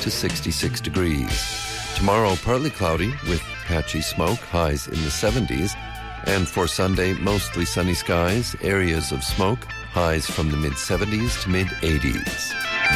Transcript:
to 66 degrees. Tomorrow, partly cloudy with patchy smoke, highs in the 70s. And for Sunday, mostly sunny skies, areas of smoke, highs from the mid-70s to mid-80s.